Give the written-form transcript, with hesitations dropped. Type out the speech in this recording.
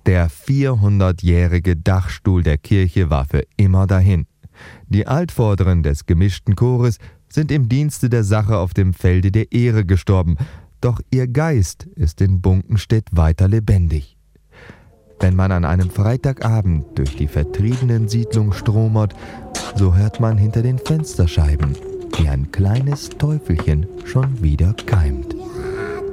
Der 400-jährige Dachstuhl der Kirche war für immer dahin. Die Altvorderen des gemischten Chores sind im Dienste der Sache auf dem Felde der Ehre gestorben, doch ihr Geist ist in Bunkenstedt weiter lebendig. Wenn man an einem Freitagabend durch die vertriebenen Siedlungen stromert, so hört man hinter den Fensterscheiben, wie ein kleines Teufelchen schon wieder keimt.